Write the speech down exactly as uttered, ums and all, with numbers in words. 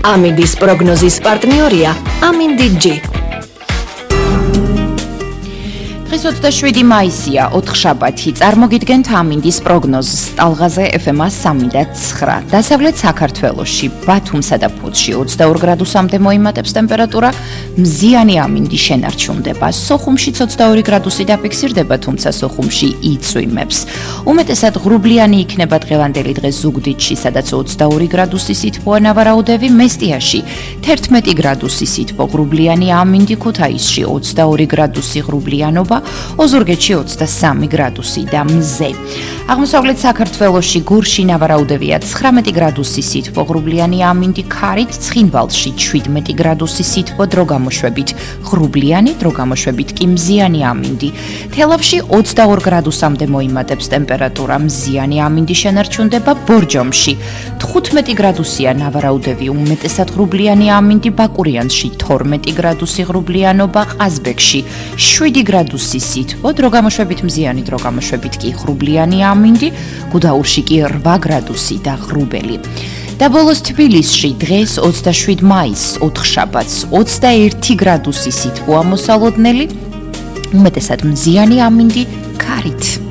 ამინდის პროგნოზის პარტნიორია ამინდი ჯი. დღეს ოცდაშვიდი მაისია, ოთხშაბათი. წარმოგიდგენთ ამინდის პროგნოზს ტალღაზე ეფ ემ სამი და ცხრა. დასავლეთ საქართველოში, ბათუმსა და ფოთში ოცდაორ გრადუსამდე მოიმატებს ტემპერატურა, მზიანი ამინდი შენარჩუნდება. სოხუმშიც ოცდაორი გრადუსი დაფიქსირდება, თუმცა სოხუმში იწვიმებს. უმეტესად ღრუბლიანი იქნება დღევანდელი დღე ზუგდიდში, სადაც ოცდაორი გრადუსი სითბოა ნავარაუდევი, მესტიაში თერთმეტი გრადუსი სითბო ღრუბლიანი ამინდი, ქუთაისში ოცდაორი გრადუსი ღრუბლიანობა, ოზურგეთში ოცდასამი გრადუსი და მზე. აღმოსავლეთ საქართველოში გურში ნავარაუდევია ცხრამეტი გრადუსი სითბო ღრუბლიანი ამინდი, ქარით ცხინვალში შვიდმეტი გრადუსი სითბო დროგამოშვებით ღრუბლიანი, დროგამოშვებით კი მზიანი ამინდი. თელავში ოცდაორ გრადუსამდე მოიმატებს ტემპერატურა, მზიანი ამინდი შენარჩუნდება. ბორჯომში თხუთმეტი გრადუსია ნავარაუდევი, უმეტესად ღრუბლიანი ამინდი, ბაკურიანში თორმეტი გრადუსი ღრუბლიანობა, ყაზბეგში შვიდი გრადუსი სითბო, დროგამოშვებით მზიანი, დროგამოშვებით კი ღრუბლიანი ამინდი, გუდაურში კი რვა გრადუსი და ღრუბელი. და ბოლოს თბილისში დღეს ოცდაშვიდი მაისს, ოთხშაბათს ოცდაერთი გრადუსი სითბოა მოსალოდნელი, უმეტესად მზიანი ამინდი, ქარით.